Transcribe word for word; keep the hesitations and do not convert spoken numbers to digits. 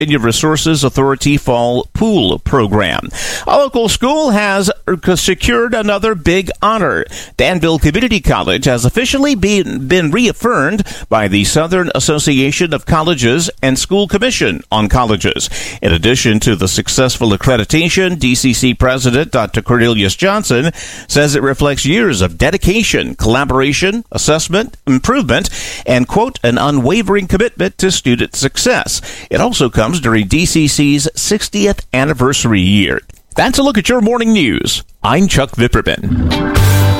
Virginia Resources Authority Fall Pool Program. A local school has secured another big honor. Danville Community College has officially been, been reaffirmed by the Southern Association of Colleges and School Commission on Colleges. In addition to the successful accreditation, D C C President Doctor Cornelius Johnson says it reflects years of dedication, collaboration, assessment, improvement, and, quote, an unwavering commitment to student success. It also comes during D C C's sixtieth anniversary year. That's a look at your morning news. I'm Chuck Vipperman.